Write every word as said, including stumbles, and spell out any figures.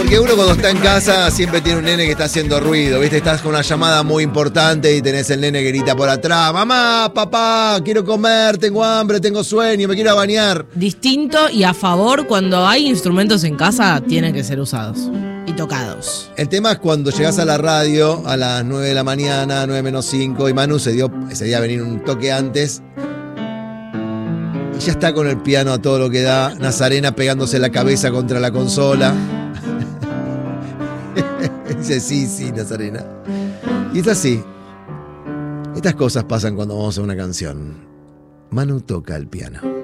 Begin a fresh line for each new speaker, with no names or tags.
Porque uno cuando está en casa siempre tiene un nene que está haciendo ruido, ¿viste? Estás con una llamada muy importante y tenés el nene que grita por atrás. Mamá, papá, quiero comer, tengo hambre, tengo sueño, me quiero bañar.
Distinto y a favor, cuando hay instrumentos en casa, tienen que ser usados y tocados.
El tema es cuando llegás a la radio a las nueve de la mañana, nueve menos cinco, y Manu se dio ese día a venir un toque antes. Y ya está con el piano a todo lo que da, Nazarena pegándose la cabeza contra la consola. Dice, sí, sí, Nazarena. Y es así. Estas cosas pasan cuando vamos a una canción. Manu toca el piano.